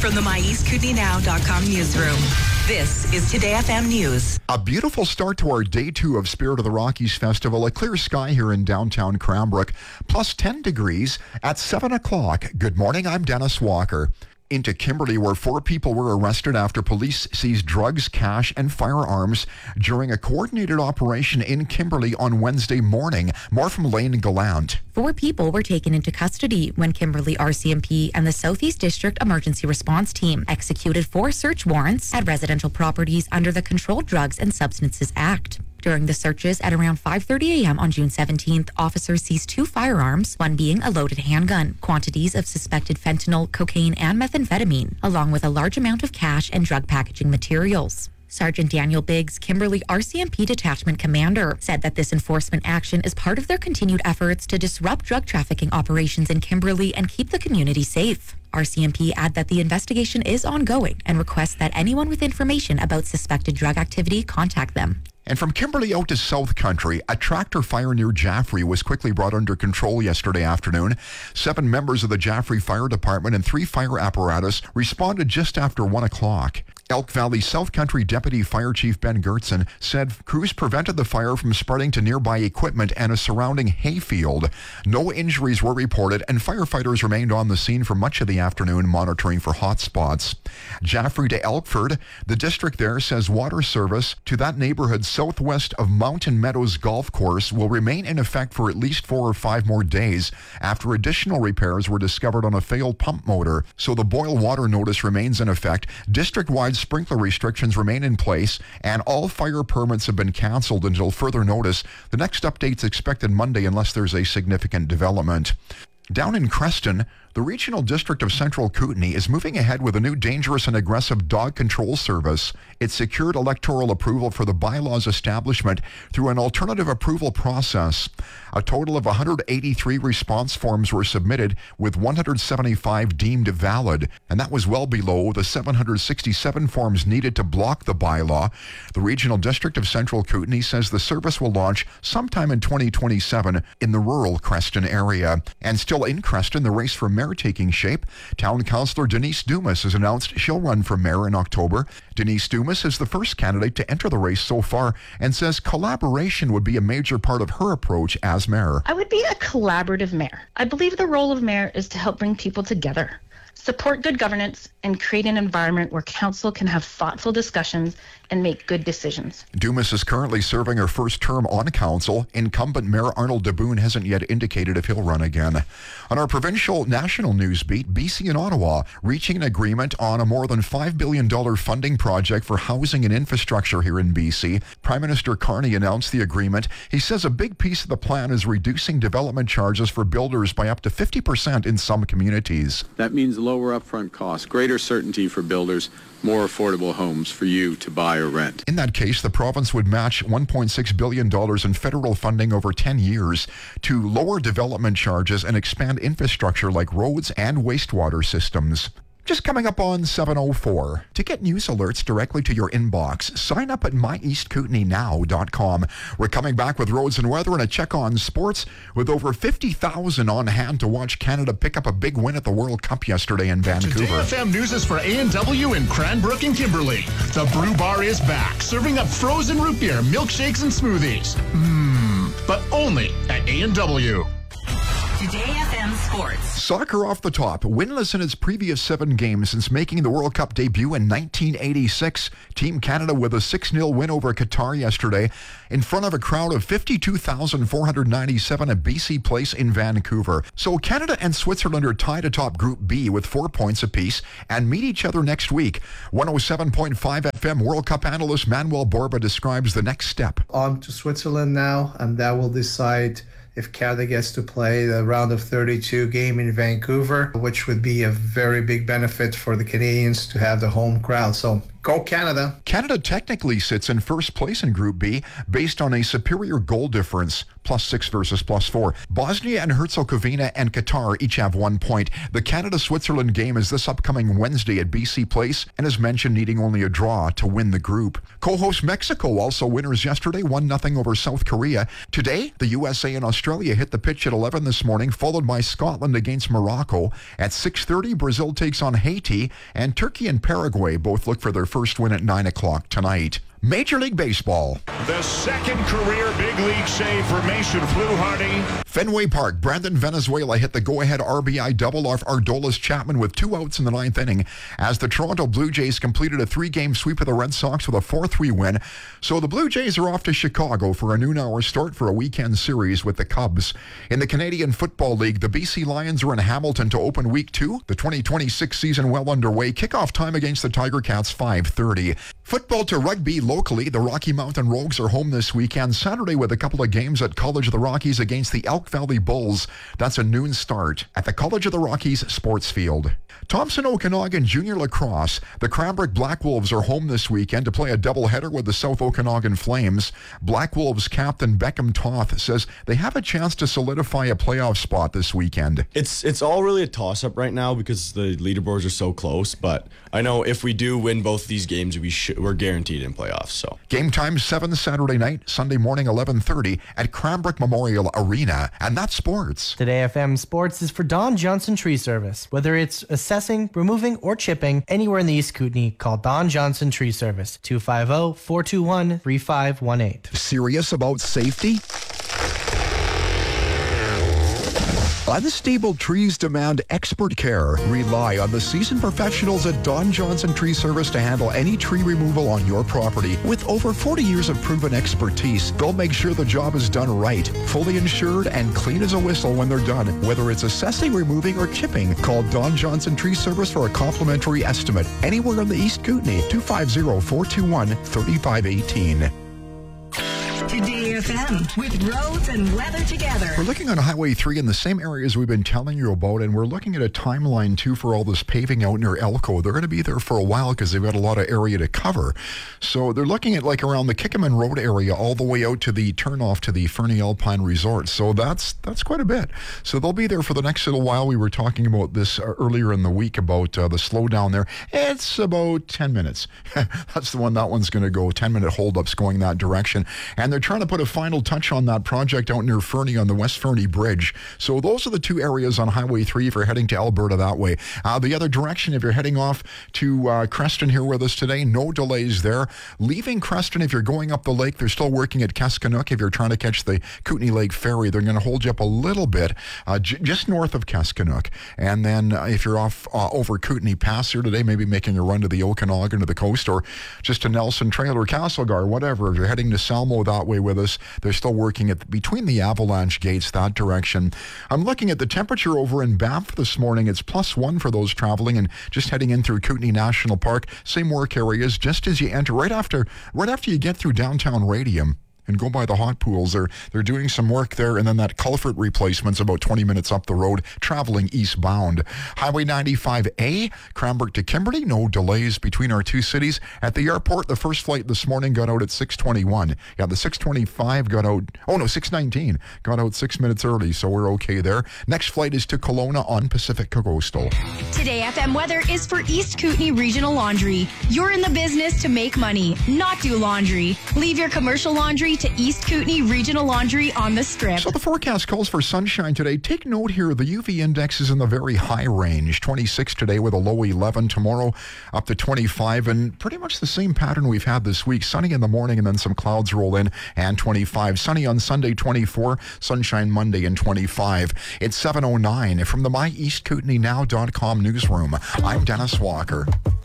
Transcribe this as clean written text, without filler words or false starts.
from the MyEastKootenayNow.com newsroom. This is Today FM News. A beautiful start to our day 2 of Spirit of the Rockies Festival. A clear sky here in downtown Cranbrook, plus 10 degrees at 7 o'clock. Good morning, I'm Dennis Walker. Into Kimberley, where 4 people were arrested after police seized drugs, cash, and firearms during a coordinated operation in Kimberley on Wednesday morning. More from Lane Gallant. 4 people were taken into custody when Kimberley RCMP and the Southeast District Emergency Response Team executed 4 search warrants at residential properties under the Controlled Drugs and Substances Act. During the searches at around 5:30 a.m. on June 17th, officers seized 2 firearms, one being a loaded handgun, quantities of suspected fentanyl, cocaine, and methamphetamine, along with a large amount of cash and drug packaging materials. Sergeant Daniel Biggs, Kimberley RCMP Detachment Commander, said that this enforcement action is part of their continued efforts to disrupt drug trafficking operations in Kimberley and keep the community safe. RCMP add that the investigation is ongoing and requests that anyone with information about suspected drug activity contact them. And from Kimberley out to South Country, a tractor fire near Jaffrey was quickly brought under control yesterday afternoon. 7 members of the Jaffrey Fire Department and 3 fire apparatus responded just after 1 o'clock. Elk Valley South Country Deputy Fire Chief Ben Gertson said crews prevented the fire from spreading to nearby equipment and a surrounding hayfield. No injuries were reported, and firefighters remained on the scene for much of the afternoon monitoring for hot spots. Jaffrey to Elkford, the district there says water service to that neighborhood southwest of Mountain Meadows Golf Course will remain in effect for at least 4 or 5 more days after additional repairs were discovered on a failed pump motor. So the boil water notice remains in effect. District-wide sprinkler restrictions remain in place, and all fire permits have been canceled until further notice. The next update's expected Monday unless there's a significant development. Down in Creston, the Regional District of Central Kootenay is moving ahead with a new dangerous and aggressive dog control service. It secured electoral approval for the bylaws establishment through an alternative approval process. A total of 183 response forms were submitted, with 175 deemed valid, and that was well below the 767 forms needed to block the bylaw. The Regional District of Central Kootenay says the service will launch sometime in 2027 in the rural Creston area. And still in Creston, the race for mayor taking shape. Town Councillor Denise Dumas has announced she'll run for mayor in October. Denise Dumas is the first candidate to enter the race so far and says collaboration would be a major part of her approach as mayor. I would be a collaborative mayor. I believe the role of mayor is to help bring people together, support good governance, and create an environment where council can have thoughtful discussions and make good decisions. Dumas is currently serving her first term on council. Incumbent Mayor Arnold DeBoon hasn't yet indicated if he'll run again. On our provincial national news beat, BC and Ottawa reaching an agreement on a more than $5 billion funding project for housing and infrastructure here in BC. Prime Minister Carney announced the agreement. He says a big piece of the plan is reducing development charges for builders by up to 50% in some communities. That means lower upfront costs, greater certainty for builders, more affordable homes for you to buy or rent. In that case, the province would match $1.6 billion in federal funding over 10 years to lower development charges and expand infrastructure like roads and wastewater systems. Just coming up on 7:04. To get news alerts directly to your inbox, sign up at MyEastKootenayNow.com. We're coming back with roads and weather and a check on sports with over 50,000 on hand to watch Canada pick up a big win at the World Cup yesterday in Vancouver. Today FM News is for A&W in Cranbrook and Kimberley. The Brew Bar is back, serving up frozen root beer, milkshakes, and smoothies. But only at A&W. Today FM Sports. Soccer off the top. Winless in its previous 7 games since making the World Cup debut in 1986. Team Canada with a 6-0 win over Qatar yesterday in front of a crowd of 52,497 at BC Place in Vancouver. So Canada and Switzerland are tied atop Group B with 4 points apiece and meet each other next week. 107.5 FM World Cup analyst Manuel Borba describes the next step. On to Switzerland now, and that will decide if Canada gets to play the round of 32 game in Vancouver, which would be a very big benefit for the Canadians to have the home crowd. So Go Canada. Canada technically sits in first place in Group B based on a superior goal difference, +6 versus +4. Bosnia and Herzegovina and Qatar each have 1 point. The Canada-Switzerland game is this upcoming Wednesday at BC Place, and as mentioned, needing only a draw to win the group. Co-host Mexico also winners yesterday, 1-0 over South Korea. Today, the USA and Australia hit the pitch at 11 this morning, followed by Scotland against Morocco. At 6:30, Brazil takes on Haiti, and Turkey and Paraguay both look for their first win at 9 o'clock tonight. Major League Baseball. The second career big league save for Mason Fluharty. Fenway Park, Brandon Venezuela hit the go-ahead RBI double off Aroldis Chapman with 2 outs in the 9th inning as the Toronto Blue Jays completed a 3-game sweep of the Red Sox with a 4-3 win. So the Blue Jays are off to Chicago for a noon hour start for a weekend series with the Cubs. In the Canadian Football League, the BC Lions are in Hamilton to open Week 2. The 2026 season well underway. Kickoff time against the Tiger Cats, 5:30. Football to rugby locally, the Rocky Mountain Rogues are home this weekend, Saturday with a couple of games at College of the Rockies against the Elk Valley Bulls. That's a noon start at the College of the Rockies sports field. Thompson Okanagan Junior Lacrosse, the Cranbrook Black Wolves are home this weekend to play a doubleheader with the South Okanagan Flames. Black Wolves captain Beckham Toth says they have a chance to solidify a playoff spot this weekend. It's all really a toss-up right now because the leaderboards are so close, but I know if we do win both these games, we're guaranteed in playoffs. So game time 7 Saturday night, Sunday morning 11:30 at Cranbrook Memorial Arena, and that's sports. Today FM Sports is for Don Johnson Tree Service. Whether it's assessing, removing, or chipping anywhere in the East Kootenay, call Don Johnson Tree Service 250-421-3518. Serious about safety? Unstable trees demand expert care. Rely on the seasoned professionals at Don Johnson Tree Service to handle any tree removal on your property. With over 40 years of proven expertise, they'll make sure the job is done right, fully insured, and clean as a whistle when they're done. Whether it's assessing, removing, or chipping, call Don Johnson Tree Service for a complimentary estimate. Anywhere in the East Kootenay, 250-421-3518. Today FM with roads and weather together. We're looking on Highway 3 in the same areas we've been telling you about, and we're looking at a timeline too for all this paving out near Elko. They're going to be there for a while because they've got a lot of area to cover. So they're looking at like around the Kickaman Road area all the way out to the turnoff to the Fernie Alpine Resort. So that's quite a bit. So they'll be there for the next little while. We were talking about this earlier in the week about the slowdown there. It's about 10 minutes. That's the one. That one's going to go 10-minute holdups going that direction. And they're trying to put a final touch on that project out near Fernie on the West Fernie Bridge. So those are the two areas on Highway 3 if you're heading to Alberta that way. The other direction, if you're heading off to Creston here with us today, no delays there. Leaving Creston, if you're going up the lake, they're still working at Keskanook. If you're trying to catch the Kootenay Lake Ferry, they're going to hold you up a little bit just north of Keskanook. And then if you're off over Kootenay Pass here today, maybe making a run to the Okanagan to the coast or just to Nelson Trail or Castlegar, whatever. If you're heading to Salmo that way with us, they're still working between the Avalanche gates that direction. I'm looking at the temperature over in Banff this morning. It's +1 for those traveling and just heading in through Kootenay National Park. Same work areas just as you enter, right after you get through downtown Radium and go by the hot pools. They're doing some work there, and then that culvert replacement's about 20 minutes up the road, traveling eastbound. Highway 95A, Cranbrook to Kimberley, no delays between our two cities. At the airport, the first flight this morning got out at 6:21. Yeah, the 6:25 got out, 6:19, got out 6 minutes early, so we're okay there. Next flight is to Kelowna on Pacific Coastal. Today FM weather is for East Kootenay Regional Laundry. You're in the business to make money, not do laundry. Leave your commercial laundry to East Kootenay Regional Laundry on the Strip. So the forecast calls for sunshine today. Take note here, the UV index is in the very high range. 26 today with a low 11. Tomorrow up to 25, and pretty much the same pattern we've had this week. Sunny in the morning and then some clouds roll in, and 25. Sunny on Sunday, 24. Sunshine Monday and 25. It's 7:09 from the MyEastKootenayNow.com newsroom. I'm Dennis Walker.